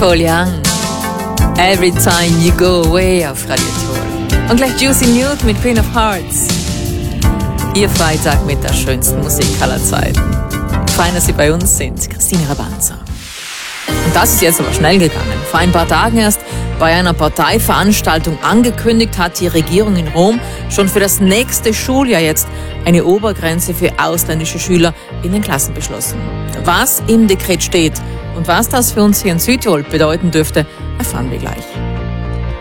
Paul Young. Every time you go away auf Radio Tor. Und gleich Juicy Nude mit Queen of Hearts. Ihr Freitag mit der schönsten Musik aller Zeiten. Fein, dass Sie bei uns sind. Christine Rabanza. Und das ist jetzt aber schnell gegangen. Vor ein paar Tagen erst bei einer Parteiveranstaltung angekündigt, hat die Regierung in Rom schon für das nächste Schuljahr jetzt eine Obergrenze für ausländische Schüler in den Klassen beschlossen. Was im Dekret steht und was das für uns hier in Südtirol bedeuten dürfte, erfahren wir gleich.